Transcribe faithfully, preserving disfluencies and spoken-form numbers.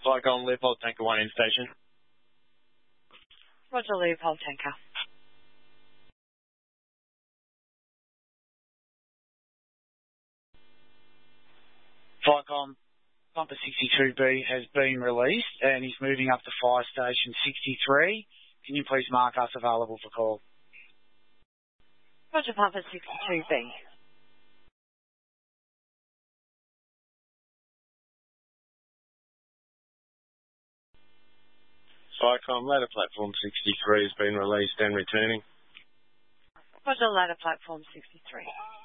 Flycom, Leopold Tanker one in station. Roger, Leopold Tanker. Flycom, Bumper sixty-two B has been released and is moving up to Fire Station sixty-three. Can you please mark us available for call? Roger, Bumper sixty-two B. Flycom, ladder platform sixty-three has been released and returning. Roger, ladder platform sixty-three.